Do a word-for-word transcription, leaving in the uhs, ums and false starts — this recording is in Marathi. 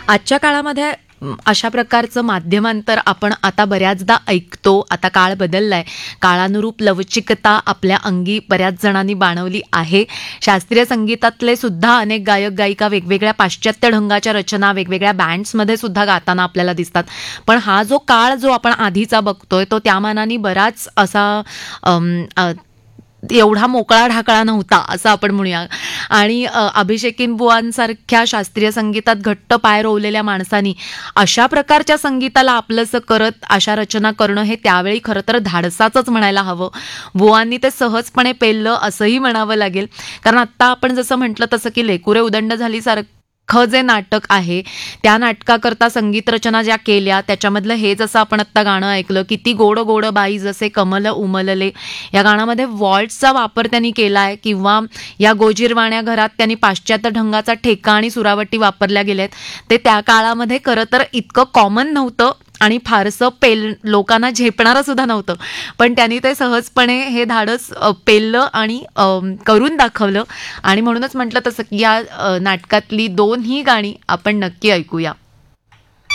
आजच्या काळामध्ये अम, अशा प्रकारचं माध्यमांतर आपण आता बऱ्याचदा ऐकतो. आता काळ बदललाय. काळानुरूप लवचिकता आपल्या अंगी बऱ्याच जणांनी बाणवली आहे. शास्त्रीय संगीतातले सुद्धा अनेक गायक गायिका वेगवेगळ्या पाश्चात्य ढंगाच्या रचना वेगवेगळ्या बँड्समध्ये सुद्धा गाताना आपल्याला दिसतात. पण हा जो काळ जो आपण आधीचा बघतोय तो त्या मानाने बराच असा अम, अ, एवढा मोकळा ढाकळा नव्हता असं आपण म्हणूया. आणि अ, अभिषेकीन बुवांसारख्या शास्त्रीय संगीतात घट्ट पाय रोवलेल्या माणसांनी अशा प्रकारच्या संगीताला आपलंसं करत अशा रचना करणं हे त्यावेळी खरं तर धाडसाचंच म्हणायला हवं. बुवांनी ते सहजपणे पेललं असंही म्हणावं लागेल. कारण आत्ता आपण जसं म्हटलं तसं की लेकुरे उदंड झाली सारखं जे नाटक आहे त्या नाटकाकरता संगीत रचना ज्या केल्या त्याच्यामधलं हे जसं आपण आत्ता गाणं ऐकलं, किती गोड गोड बाई जसे कमल उमलले, या गाण्यामध्ये वॉल्ट्सचा वापर त्यांनी केलाय किंवा या गोजीरवाण्या घरात त्यांनी पाश्चात्य ढंगाचा ठेका आणि सुरावटी वापरल्या गेल्यात. ते त्या काळामध्ये खरं तर इतकं कॉमन नव्हतं आणि फारसं पेल लोकांना झेपणारं सुद्धा नव्हतं. पण त्यांनी ते सहजपणे हे धाडस अ, पेललं आणि अ, करून दाखवलं. आणि म्हणूनच म्हटलं तसं की या अ, नाटकातली दोन्ही गाणी आपण नक्की ऐकूया.